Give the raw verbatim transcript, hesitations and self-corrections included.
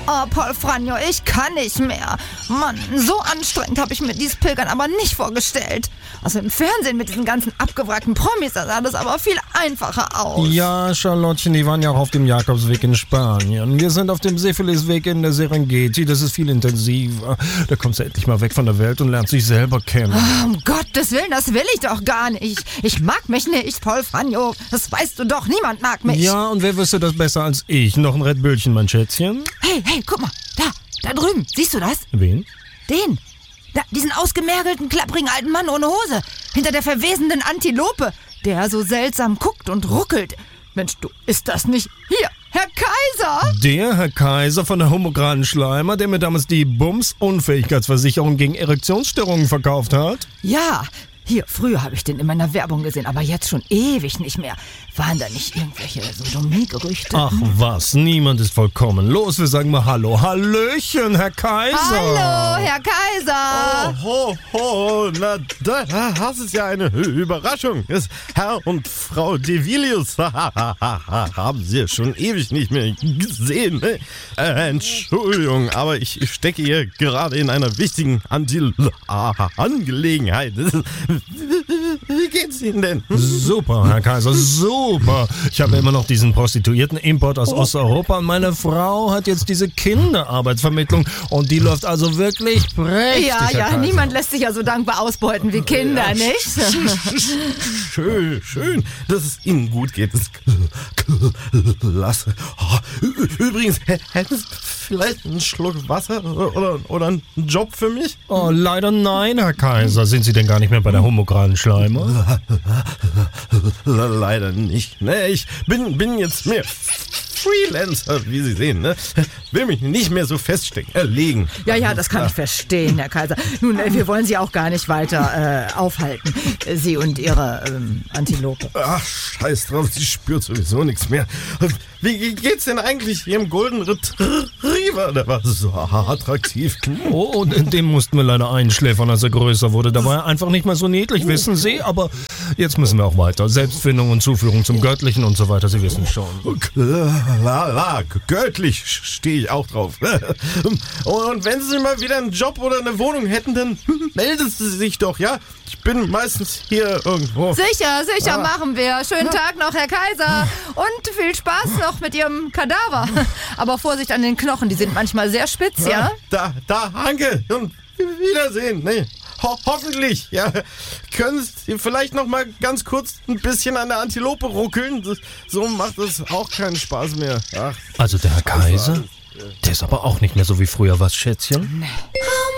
Oh, Paul Franjo, ich kann nicht mehr. Mann, so anstrengend habe ich mir dieses Pilgern aber nicht vorgestellt. Also im Fernsehen mit diesen ganzen abgewrackten Promis, da sah das aber viel einfacher aus. Ja, Charlottchen, die waren ja auch auf dem Jakobsweg in Spanien. Wir sind auf dem Syphilisweg in der Serengeti. Das ist viel intensiver. Da kommst du endlich mal weg von der Welt und lernst dich selber kennen. Oh, um Gottes Willen, das will ich doch gar nicht. Ich mag mich nicht, Paul Franjo. Das weißt du doch, niemand mag mich. Ja, und wer wüsste das besser als ich? Noch ein Red Bullchen, mein Schätzchen? Hey, hey, guck mal, da, da drüben, siehst du das? Wen? Den, da, diesen ausgemergelten, klapprigen alten Mann ohne Hose, hinter der verwesenden Antilope, der so seltsam guckt und ruckelt. Mensch, du, ist das nicht... Hier, Herr Kaiser! Der Herr Kaiser von der Homograden Schleimer, der mir damals die Bums-Unfähigkeitsversicherung gegen Erektionsstörungen verkauft hat? Ja, hier, früher habe ich den in meiner Werbung gesehen, aber jetzt schon ewig nicht mehr. Waren da nicht irgendwelche Sodomie-Gerüchte? Ach was, niemand ist vollkommen. Los, wir sagen mal Hallo. Hallöchen, Herr Kaiser. Hallo, Herr Kaiser. Oh, ho, ho, na, da, das ist ja eine Überraschung. Das Herr und Frau De Villiers haben Sie schon ewig nicht mehr gesehen. Ne? Äh, Entschuldigung, aber ich stecke hier gerade in einer wichtigen Antil- Angelegenheit. Wie geht's Ihnen denn? Super, Herr Kaiser, super. Ich habe immer noch diesen Prostituierten-Import aus Osteuropa und meine Frau hat jetzt diese Kinderarbeitsvermittlung und die läuft also wirklich prächtig, Ja, Herr ja, Kaiser. niemand lässt sich ja so dankbar ausbeuten wie Kinder, Ja, nicht? Schön, schön, dass es Ihnen gut geht. Das ist klasse. Oh, übrigens, hätten Sie vielleicht einen Schluck Wasser oder, oder einen Job für mich? Oh, leider nein, Herr Kaiser. Sind Sie denn gar nicht mehr bei der Homograden Schleimer? Leider nicht. Ne, ich bin, bin jetzt mehr Freelancer, wie Sie sehen. Ne? Will mich nicht mehr so feststecken, erlegen. Ja, ja, das kann ich verstehen, Herr Kaiser. Nun, äh, wir wollen Sie auch gar nicht weiter äh, aufhalten. Sie und Ihre ähm, Antilope. Ach, scheiß drauf, sie spürt sowieso nichts mehr. Wie geht's denn eigentlich Ihrem Golden Retriever? Der war so attraktiv. Oh, und dem mussten wir leider einschläfern, als er größer wurde. Da war er einfach nicht mehr so niedlich, wissen Sie. Aber jetzt müssen wir auch weiter. Selbstfindung und Zuführung zum Göttlichen und so weiter, Sie wissen schon. Klar, klar, göttlich stehe ich auch drauf. Und wenn Sie mal wieder einen Job oder eine Wohnung hätten, dann melden Sie sich doch, ja? Ich bin meistens hier irgendwo. Sicher, sicher, Ah. machen wir. Schönen Tag noch, Herr Kaiser. Und viel Spaß noch mit Ihrem Kadaver. Aber Vorsicht an den Knochen, die sind manchmal sehr spitz, ja? Da, da, danke und Wiedersehen. Nee, ho hoffentlich. Ja, können Sie vielleicht noch mal ganz kurz ein bisschen an der Antilope ruckeln? Das, so macht es auch keinen Spaß mehr. Ach, Also der Herr Kaiser, der ist aber auch nicht mehr so wie früher, was, Schätzchen? Nee.